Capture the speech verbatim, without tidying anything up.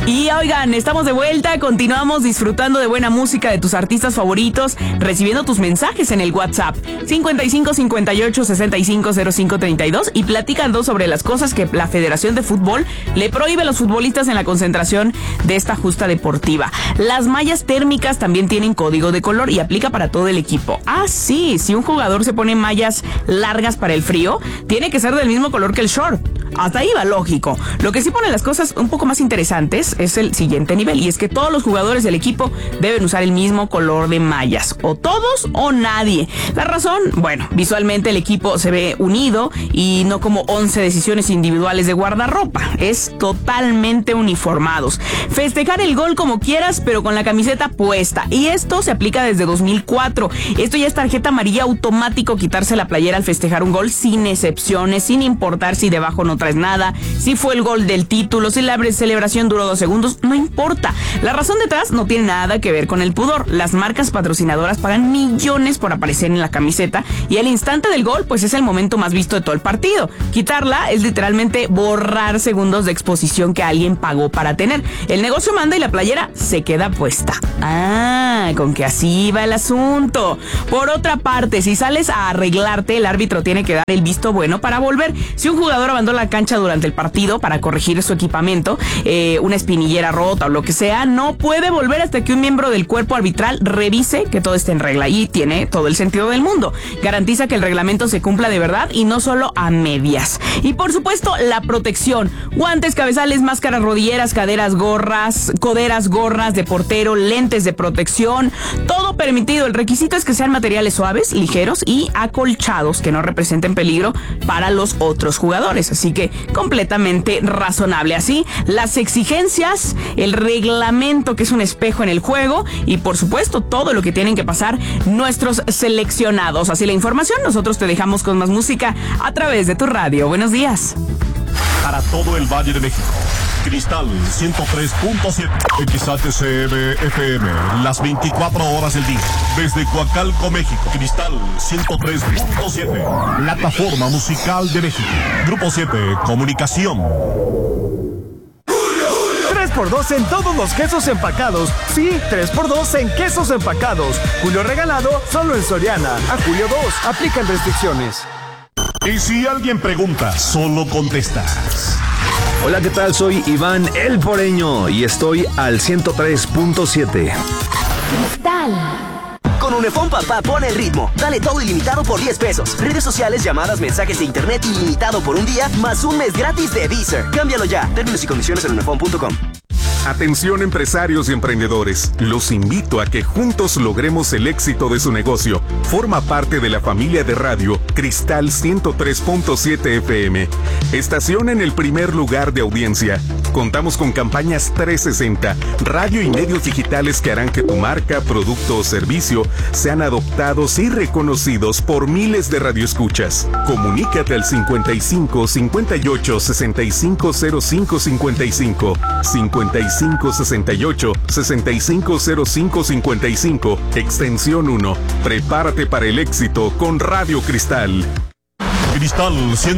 Y oigan, estamos de vuelta, continuamos disfrutando de buena música de tus artistas favoritos, recibiendo tus mensajes en el WhatsApp cincuenta y cinco cincuenta y ocho sesenta y cinco cero cinco treinta y dos y platicando sobre las cosas que la Federación de Fútbol le prohíbe a los futbolistas en la concentración de esta justa deportiva. Las mallas térmicas también tienen código de color y aplica para todo el equipo. Ah, sí, si un jugador se pone mallas largas para el frío, tiene que ser del mismo color que el short. Hasta ahí va lógico. Lo que sí pone las cosas un poco más interesantes es el siguiente nivel, y es que todos los jugadores del equipo deben usar el mismo color de mallas, o todos o nadie. La razón, bueno, visualmente el equipo se ve unido y no como once decisiones individuales de guardarropa, es totalmente uniformados. Festejar el gol como quieras, pero con la camiseta puesta, y esto se aplica desde dos mil cuatro. Esto ya es tarjeta amarilla automático, quitarse la playera al festejar un gol sin excepciones, sin importar si debajo no traes nada, si fue el gol del título, si la celebración duró dos segundos, no importa. La razón detrás no tiene nada que ver con el pudor. Las marcas patrocinadoras pagan millones por aparecer en la camiseta y el instante del gol pues es el momento más visto de todo el partido. Quitarla es literalmente borrar segundos de exposición que alguien pagó para tener. El negocio manda y la playera se queda puesta. Ah, con que así va el asunto. Por otra parte, si sales a arreglarte, el árbitro tiene que dar el visto bueno para volver. Si un jugador abandona la cancha durante el partido para corregir su equipamiento, eh, una espinillera rota o lo que sea, no puede volver hasta que un miembro del cuerpo arbitral revise que todo esté en regla, y tiene todo el sentido del mundo. Garantiza que el reglamento se cumpla de verdad y no solo a medias. Y por supuesto, la protección: guantes, cabezales, máscaras, rodilleras, caderas, gorras, coderas, gorras de portero, lentes de protección, todo permitido. El requisito es que sean materiales suaves, ligeros y acolchados, que no representen peligro para los otros jugadores. Así que completamente razonable. Así, las exigencias, el reglamento que es un espejo en el juego y por supuesto todo lo que tienen que pasar nuestros seleccionados. Así la información, nosotros te dejamos con más música a través de tu radio. Buenos días. Para todo el Valle de México, Cristal ciento tres punto siete, X H C M F M, las veinticuatro horas del día. Desde Coacalco, México, Cristal ciento tres punto siete, plataforma musical de México. Grupo siete, Comunicación. tres por dos en todos los quesos empacados. Sí, tres por dos en quesos empacados. Julio regalado solo en Soriana. A julio dos, aplican restricciones. Y si alguien pregunta, solo contestas. Hola, ¿qué tal? Soy Iván El Poreño y estoy al ciento tres punto siete. Cristal. Con Unifón Papá pone el ritmo. Dale todo ilimitado por diez pesos. Redes sociales, llamadas, mensajes de internet ilimitado por un día, más un mes gratis de Deezer. Cámbialo ya. Términos y condiciones en unifón punto com. Atención, empresarios y emprendedores. Los invito a que juntos logremos el éxito de su negocio. Forma parte de la familia de radio Cristal ciento tres punto siete F M. Estación en el primer lugar de audiencia. Contamos con campañas trescientos sesenta, radio y medios digitales que harán que tu marca, producto o servicio sean adoptados y reconocidos por miles de radioescuchas. Comunícate al cincuenta y cinco cincuenta y ocho sesenta y cinco cero cinco cincuenta y cinco, cincuenta y cinco sesenta y ocho sesenta y cinco cero cinco cincuenta y cinco, extensión uno. Prepárate para el éxito con Radio Cristal. Cristal ciento